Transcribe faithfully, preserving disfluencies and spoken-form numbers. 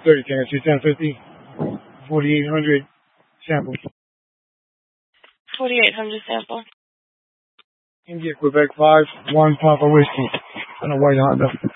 thirty Tango two ten fifty, forty-eight hundred sample. forty-eight hundred sample. India, Quebec five, one Papa Whiskey on a white Honda.